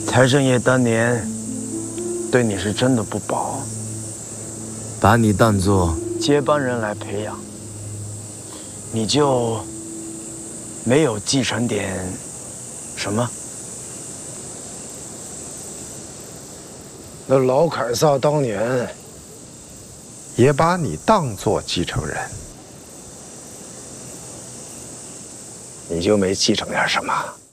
财神爷当年对你是真的不薄，把你当作接班人来培养，你就没有继承点什么？ 那老凯撒当年也把你当作继承人， 你就没继承点什么？